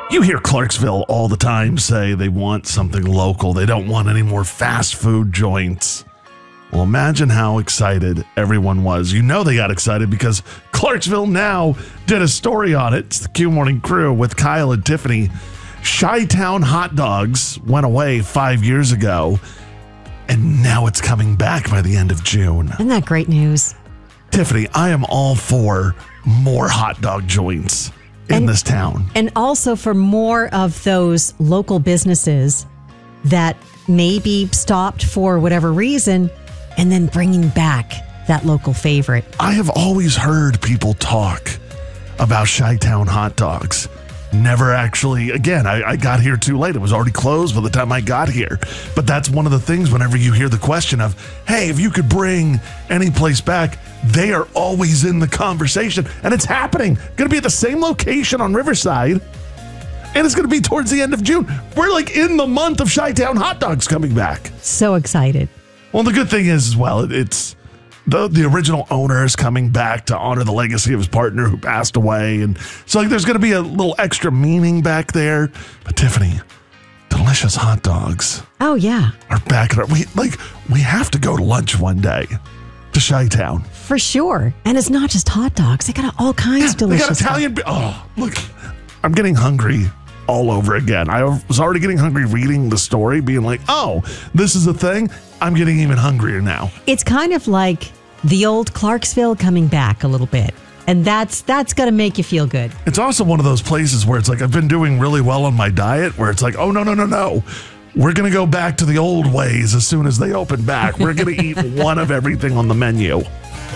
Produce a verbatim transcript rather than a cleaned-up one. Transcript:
You hear Clarksville all the time say they want something local. They don't want any more fast food joints. Well, imagine how excited everyone was. You know they got excited because Clarksville Now did a story on it. It's the Q Morning Crew with Kyle and Tiffany. Chi-Town hot dogs went away five years ago, and now it's coming back by the end of June. Isn't that great news? Tiffany, I am all for more hot dog joints in and, this town. And also for more of those local businesses that maybe stopped for whatever reason and then bringing back that local favorite. I have always heard people talk about Chi-Town hot dogs. Never actually, again, I, I got here too late. It was already closed by the time I got here. But that's one of the things whenever you hear the question of, hey, if you could bring any place back, they are always in the conversation. And it's happening. Going to be at the same location on Riverside. And it's going to be towards the end of June. We're like in the month of Chi-Town hot dogs coming back. So excited. Well, the good thing is as well, it, it's the the original owner is coming back to honor the legacy of his partner who passed away. And so like, there's going to be a little extra meaning back there. But Tiffany, delicious hot dogs. Oh, yeah. Are back in our, we, like, we have to go to lunch one day to Chi-Town. For sure. And it's not just hot dogs. They got all kinds Yeah, of delicious. They got Italian. Be- oh, look, I'm getting hungry all over again. I was already getting hungry reading the story, being like, oh, this is a thing. I'm getting even hungrier now. It's kind of like the old Clarksville coming back a little bit. And that's that's going to make you feel good. It's also one of those places where it's like, I've been doing really well on my diet, where it's like, oh, no, no, no, no. We're going to go back to the old ways as soon as they open back. We're going to eat one of everything on the menu.